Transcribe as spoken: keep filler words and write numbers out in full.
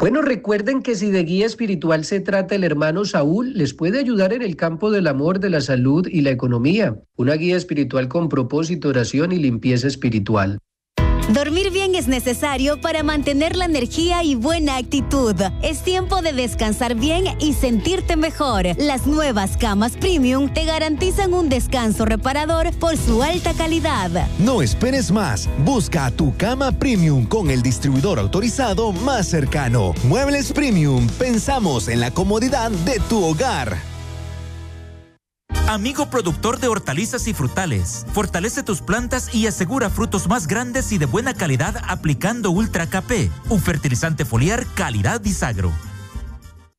Bueno, recuerden que si de guía espiritual se trata el hermano Saúl, les puede ayudar en el campo del amor, de la salud y la economía. Una guía espiritual con propósito, oración y limpieza espiritual. Dormir bien es necesario para mantener la energía y buena actitud. Es tiempo de descansar bien y sentirte mejor. Las nuevas camas Premium te garantizan un descanso reparador por su alta calidad. No esperes más. Busca tu cama Premium con el distribuidor autorizado más cercano. Muebles Premium. Pensamos en la comodidad de tu hogar. Amigo productor de hortalizas y frutales, fortalece tus plantas y asegura frutos más grandes y de buena calidad aplicando Ultra K P, un fertilizante foliar calidad Bisagro.